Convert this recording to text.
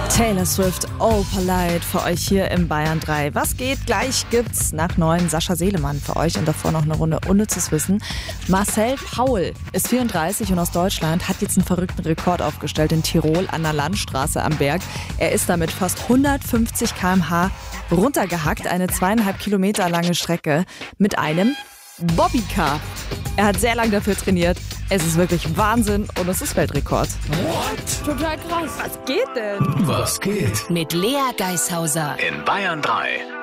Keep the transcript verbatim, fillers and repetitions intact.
Taylor Swift, Oh Polite für euch hier im Bayern drei. Was geht? Gleich gibt's nach neun Sascha Selemann für euch und davor noch eine Runde unnützes Wissen. Marcel Paul ist vierunddreißig und aus Deutschland, hat jetzt einen verrückten Rekord aufgestellt in Tirol an der Landstraße am Berg. Er ist damit fast hundertfünfzig Kilometer pro Stunde runtergehackt, eine zweieinhalb Kilometer lange Strecke mit einem Bobbycar. Er hat sehr lange dafür trainiert. Es ist wirklich Wahnsinn und es ist Weltrekord. What? Total krass. Was geht denn? Was geht? Mit Lea Geishauser In Bayern drei.